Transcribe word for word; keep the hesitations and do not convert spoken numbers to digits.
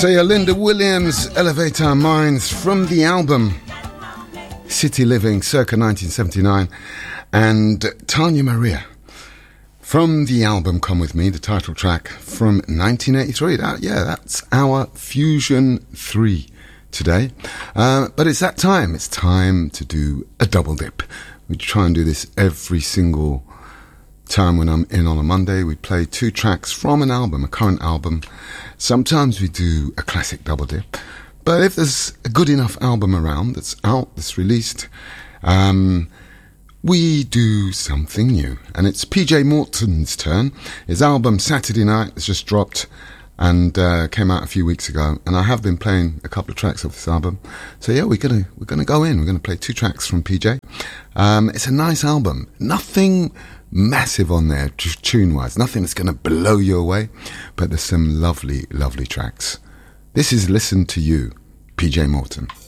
So yeah, Linda Williams, Elevate Our Minds, from the album City Living, circa nineteen seventy-nine, and Tanya Maria, from the album Come With Me, the title track from nineteen eighty-three. That, yeah, that's our Fusion three today. Uh, but it's that time. It's time to do a double dip. We try and do this every single time when I'm in on a Monday. We play two tracks from an album, a current album. Sometimes we do a classic double dip. But if there's a good enough album around that's out, that's released, um, we do something new. And it's P J Morton's turn. His album Saturday Night has just dropped and uh, came out a few weeks ago. And I have been playing a couple of tracks of this album. So yeah, we're gonna we're gonna go in. We're gonna play two tracks from P J. Um, it's a nice album. Nothing massive on there, just tune-wise. Nothing that's gonna blow you away. But there's some lovely, lovely tracks. This is Listen to You, P J Morton.